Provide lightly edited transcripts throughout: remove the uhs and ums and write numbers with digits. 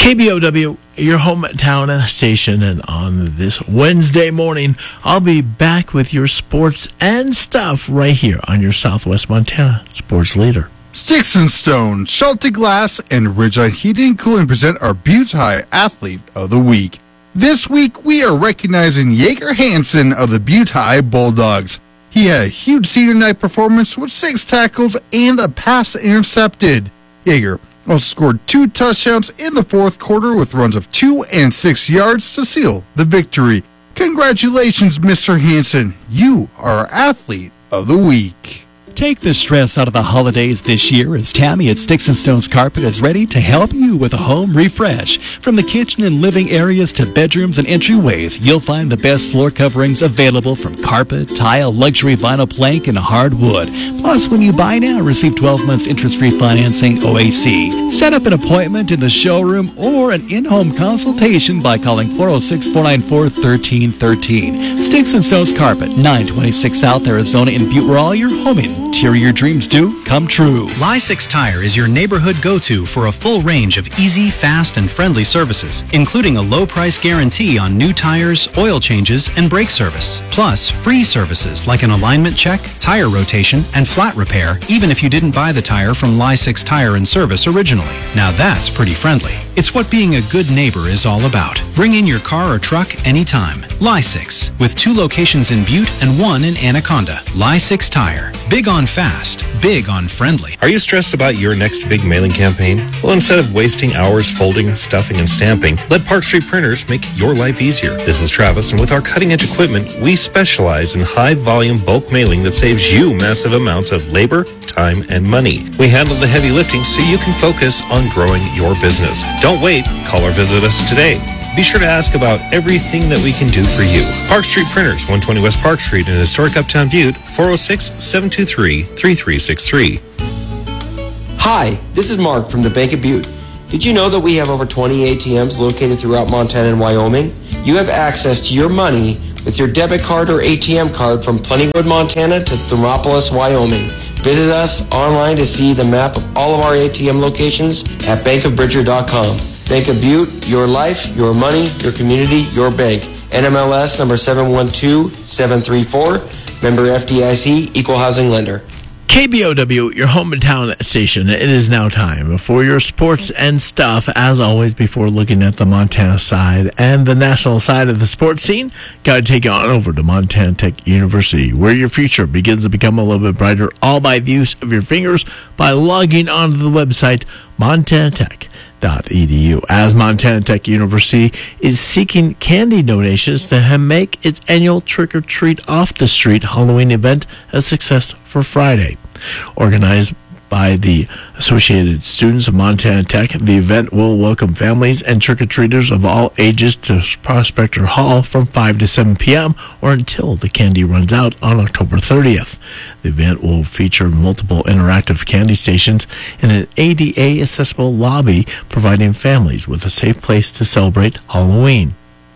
KBOW, your hometown station, and on this Wednesday morning, I'll be back with your sports and stuff right here on your Southwest Montana sports leader. Sticks and Stones, Shelter Glass, and Ridgeline Heating and Cooling present our Butte High Athlete of the Week. This week, we are recognizing Jaeger Hansen of the Butte High Bulldogs. He had a huge senior night performance with 6 tackles and a pass intercepted. Jaeger also scored 2 touchdowns in the fourth quarter with runs of 2 and 6 yards to seal the victory. Congratulations, Mr. Hansen. You are our Athlete of the Week. Take the stress out of the holidays this year as Tammy at Sticks and Stones Carpet is ready to help you with a home refresh. From the kitchen and living areas to bedrooms and entryways, you'll find the best floor coverings available from carpet, tile, luxury vinyl plank, and hardwood. Plus, when you buy now, receive 12 months interest-free financing OAC. Set up an appointment in the showroom or an in-home consultation by calling 406-494-1313. Sticks and Stones Carpet, 926 South Arizona in Butte, where all your home interior dreams do come true. Ly6 Tire is your neighborhood go-to for a full range of easy, fast, and friendly services, including a low price guarantee on new tires, oil changes, and brake service. Plus, free services like an alignment check, tire rotation, and flat repair, even if you didn't buy the tire from Ly6 Tire and Service originally. Now that's pretty friendly. It's what being a good neighbor is all about. Bring in your car or truck anytime. Ly6, with 2 locations in Butte and 1 in Anaconda. Ly6 Tire. Big on fast, big on friendly. Are you stressed about your next big mailing campaign? Well, instead of wasting hours folding, stuffing, and stamping, let Park Street Printers make your life easier. This is Travis, and with our cutting-edge equipment, we specialize in high-volume bulk mailing that saves you massive amounts of labor, time, and money. We handle the heavy lifting so you can focus on growing your business. Don't wait. Call or visit us today. Be sure to ask about everything that we can do for you. Park Street Printers, 120 West Park Street in historic Uptown Butte, 406-723-3363. Hi, this is Mark from the Bank of Butte. Did you know that we have over 20 ATMs located throughout Montana and Wyoming? You have access to your money with your debit card or ATM card from Plentywood, Montana to Thermopolis, Wyoming. Visit us online to see the map of all of our ATM locations at bankofbridger.com. Bank of Butte, your life, your money, your community, your bank. NMLS number 712734, member FDIC, equal housing lender. KBOW, your hometown station. It is now time for your sports and stuff. As always, before looking at the Montana side and the national side of the sports scene, got to take you on over to Montana Tech University, where your future begins to become a little bit brighter, all by the use of your fingers by logging onto the website montanatech.edu. As Montana Tech University is seeking candy donations to make its annual trick-or-treat off-the-street Halloween event a success for Friday. Organized by the Associated Students of Montana Tech, the event will welcome families and trick-or-treaters of all ages to Prospector Hall from 5 to 7 p.m. or until the candy runs out on October 30th. The event will feature multiple interactive candy stations and an ADA-accessible lobby, providing families with a safe place to celebrate Halloween.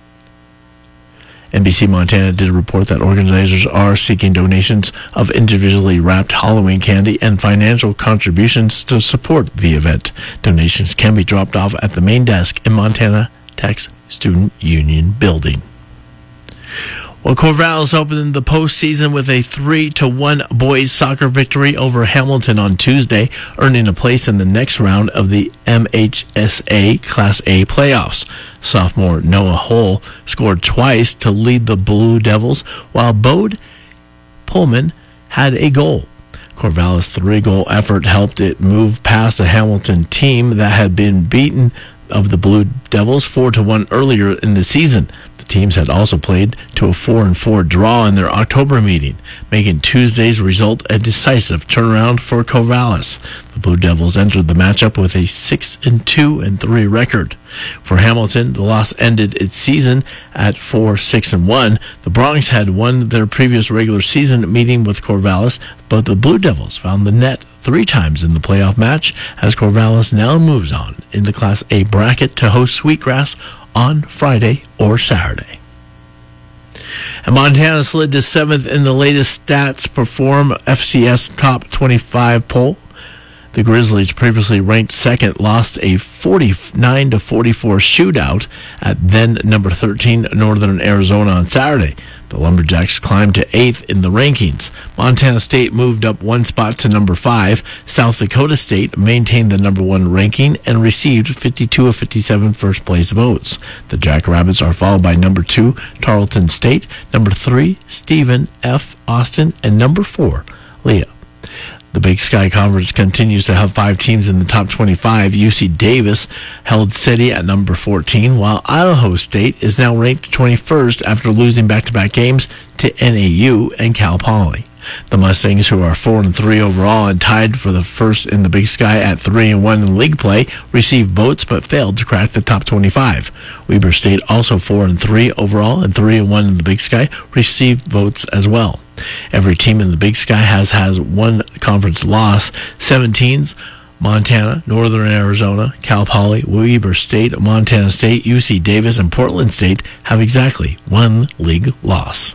NBC Montana did report that organizers are seeking donations of individually wrapped Halloween candy and financial contributions to support the event. Donations can be dropped off at the main desk in Montana Tech's Student Union Building. Well, Corvallis opened the postseason with a 3-1 boys soccer victory over Hamilton on Tuesday, earning a place in the next round of the MHSA Class A playoffs. Sophomore Noah Hull scored twice to lead the Blue Devils, while Bode Pullman had a goal. Corvallis' 3-goal effort helped it move past the Hamilton team that had been beaten of the Blue Devils 4-1 earlier in the season. The teams had also played to a 4-4 draw in their October meeting, making Tuesday's result a decisive turnaround for Corvallis. The Blue Devils entered the matchup with a 6-2-3 record. For Hamilton, the loss ended its season at 4-6-1. The Bronx had won their previous regular season meeting with Corvallis, but the Blue Devils found the net 3 times in the playoff match, as Corvallis now moves on in the Class A bracket to host Sweetgrass on Friday or Saturday. And Montana slid to 7th in the latest Stats Perform FCS Top 25 poll. The Grizzlies, previously ranked second, lost a 49-44 shootout at then number 13 Northern Arizona on Saturday. The Lumberjacks climbed to 8th in the rankings. Montana State moved up one spot to number 5. South Dakota State maintained the number 1 ranking and received 52 of 57 first-place votes. The Jackrabbits are followed by number 2, Tarleton State, number 3, Stephen F. Austin, and number 4, Leah. The Big Sky Conference continues to have 5 teams in the top 25. UC Davis held steady at number 14, while Idaho State is now ranked 21st after losing back-to-back games to NAU and Cal Poly. The Mustangs, who are 4-3 overall and tied for the first in the Big Sky at 3-1 in league play, received votes but failed to crack the top 25. Weber State, also 4-3 overall and 3-1 in the Big Sky, received votes as well. Every team in the Big Sky has one conference loss. 7 teams, Montana, Northern Arizona, Cal Poly, Weber State, Montana State, UC Davis, and Portland State have exactly 1 league loss.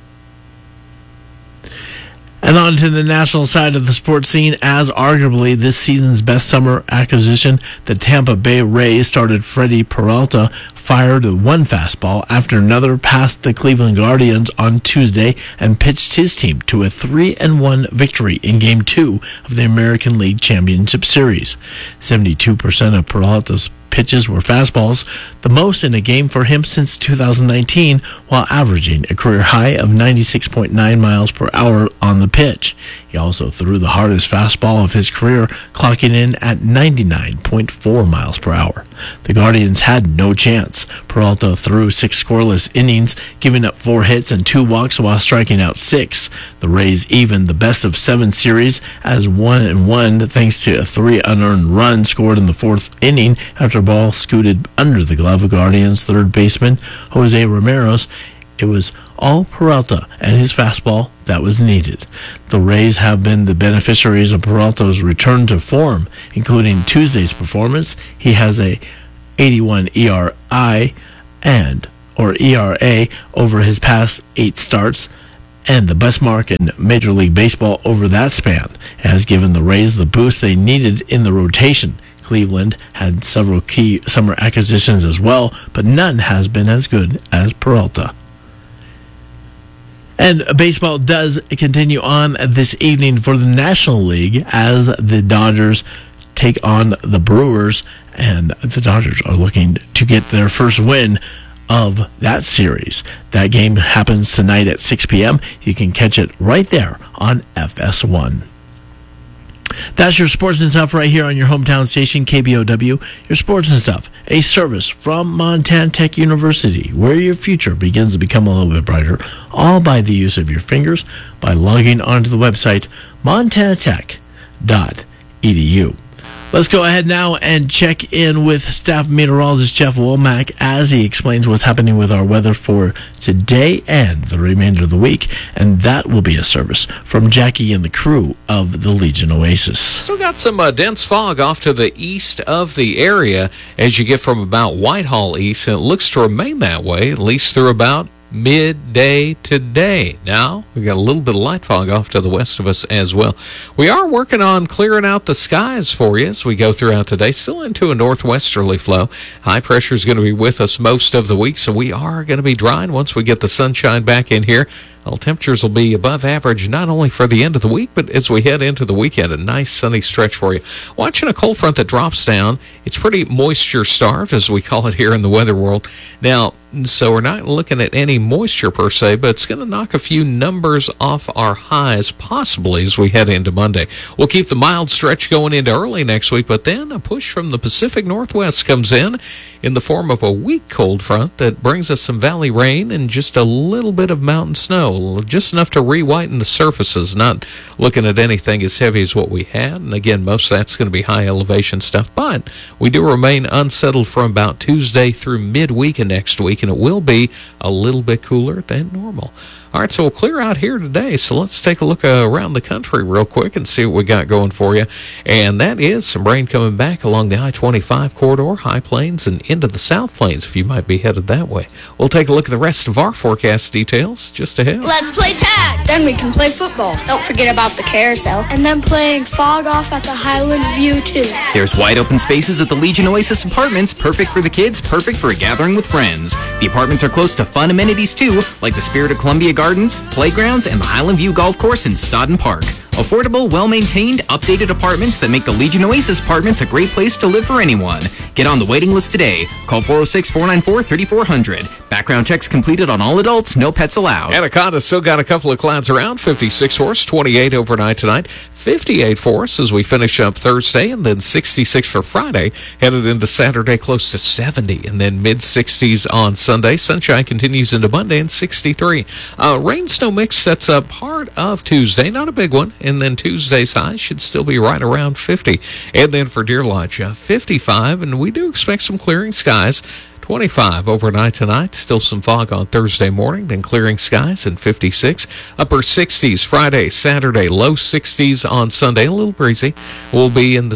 And on to the national side of the sports scene, as arguably this season's best summer acquisition, the Tampa Bay Rays started Freddie Peralta fired one fastball after another past the Cleveland Guardians on Tuesday and pitched his team to a 3-1 victory in Game 2 of the American League Championship Series. 72% of Peralta's pitches were fastballs, the most in a game for him since 2019, while averaging a career high of 96.9 miles per hour on the pitch. He also threw the hardest fastball of his career, clocking in at 99.4 miles per hour. The Guardians had no chance. Peralta threw 6 scoreless innings, giving up 4 hits and 2 walks while striking out 6. The Rays evened the best of 7 series as 1-1 thanks to a 3 unearned runs scored in the 4th inning after a ball scooted under the glove of Guardians third baseman Jose Ramirez. It was all Peralta and his fastball that was needed. The Rays have been the beneficiaries of Peralta's return to form, including Tuesday's performance. He has a 81 ERA over his past 8 starts, and the best mark in Major League Baseball over that span. It has given the Rays the boost they needed in the rotation. Cleveland had several key summer acquisitions as well, but none has been as good as Peralta. And baseball does continue on this evening for the National League as the Dodgers take on the Brewers, and the Dodgers are looking to get their first win of that series. That game happens tonight at 6 p.m. You can catch it right there on FS1. That's your Sports and Stuff right here on your hometown station, KBOW. Your Sports and Stuff, a service from Montana Tech University, where your future begins to become a little bit brighter, all by the use of your fingers, by logging onto the website montanatech.edu. Let's go ahead now and check in with staff meteorologist Jeff Womack as he explains what's happening with our weather for today and the remainder of the week. And that will be a service from Jackie and the crew of the Legion Oasis. Still got some dense fog off to the east of the area as you get from about Whitehall east, and it looks to remain that way at least through about midday today. Now, we got a little bit of light fog off to the west of us as well. We are working on clearing out the skies for you as we go throughout today, still into a northwesterly flow. High pressure is going to be with us most of the week, so we are going to be drying once we get the sunshine back in here. Well, temperatures will be above average not only for the end of the week, but as we head into the weekend, a nice sunny stretch for you. Watching a cold front that drops down. It's pretty moisture-starved, as we call it here in the weather world. Now, so we're not looking at any moisture per se, but it's going to knock a few numbers off our highs possibly as we head into Monday. We'll keep the mild stretch going into early next week, but then a push from the Pacific Northwest comes in the form of a weak cold front that brings us some valley rain and just a little bit of mountain snow. Just enough to re-whiten the surfaces, not looking at anything as heavy as what we had. And again, most of that's going to be high elevation stuff, but we do remain unsettled from about Tuesday through midweek of next week, and it will be a little bit cooler than normal. All right, so we'll clear out here today. So let's take a look around the country real quick and see what we got going for you. And that is some rain coming back along the I-25 corridor, High Plains, and into the South Plains if you might be headed that way. We'll take a look at the rest of our forecast details just ahead. Let's play tag! Then we can play football. Don't forget about the carousel. And then playing fog off at the Highland View, too. There's wide open spaces at the Legion Oasis Apartments, perfect for the kids, perfect for a gathering with friends. The apartments are close to fun amenities too, like the Spirit of Columbia Gardens, playgrounds, and the Highland View Golf Course in Stodden Park. Affordable, well-maintained, updated apartments that make the Legion Oasis Apartments a great place to live for anyone. Get on the waiting list today. Call 406-494-3400. Background checks completed on all adults, no pets allowed. Anaconda's still got a couple of clouds around. 56 for us, 28 overnight tonight. 58 for us as we finish up Thursday, and then 66 for Friday. Headed into Saturday, close to 70, and then mid-60s on Sunday. Sunshine continues into Monday, and 63. Rain-snow mix sets up part of Tuesday. Not a big one. And then Tuesday's high should still be right around 50. And then for Deer Lodge, 55, and we do expect some clearing skies. 25 overnight tonight. Still some fog on Thursday morning, then clearing skies and 56. Upper 60s Friday, Saturday, low 60s on Sunday. A little breezy. We'll be in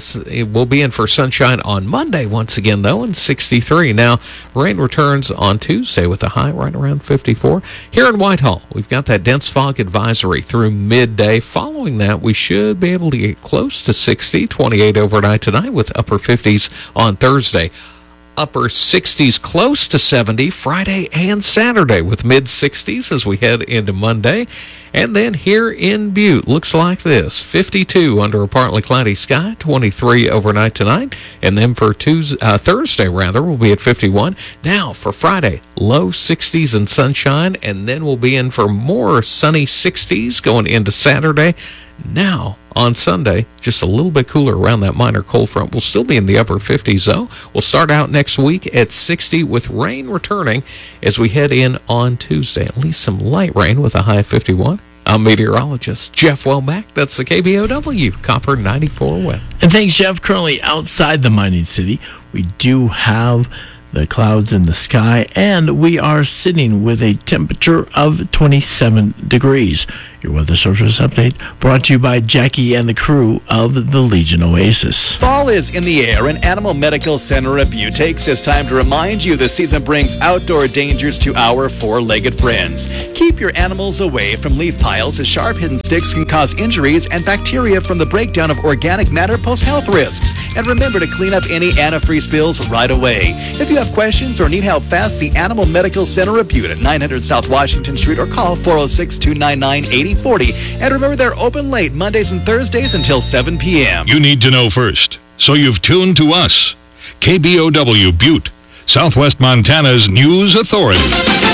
for sunshine on Monday once again though, and 63. Now rain returns on Tuesday with a high right around 54. Here in Whitehall, we've got that dense fog advisory through midday. Following that, we should be able to get close to 60. 28 overnight tonight with upper 50s on Thursday. Upper 60s close to 70 Friday and Saturday with mid-60s as we head into Monday. And then here in Butte, looks like this. 52 under a partly cloudy sky, 23 overnight tonight. And then for Thursday, we'll be at 51. Now for Friday, low 60s and sunshine. And then we'll be in for more sunny 60s going into Saturday. Now, on Sunday, just a little bit cooler around that minor cold front. We'll still be in the upper 50s, though. We'll start out next week at 60 with rain returning as we head in on Tuesday. At least some light rain with a high of 51. I'm meteorologist Jeff Womack. That's the KBOW Copper 94 West. And thanks, Jeff. Currently outside the mining city, we do have the clouds in the sky, and we are sitting with a temperature of 27 degrees. Your weather service update brought to you by Jackie and the crew of the Legion Oasis. Fall is in the air, and Animal Medical Center of Butte takes this time to remind you the season brings outdoor dangers to our four-legged friends. Keep your animals away from leaf piles, as sharp hidden sticks can cause injuries, and bacteria from the breakdown of organic matter pose health risks. And remember to clean up any antifreeze spills right away. If you have questions or need help fast, see Animal Medical Center of Butte at 900 South Washington Street or call 406-299-8040. And remember, they're open late Mondays and Thursdays until 7 p.m. You need to know first, so you've tuned to us. KBOW Butte, Southwest Montana's news authority.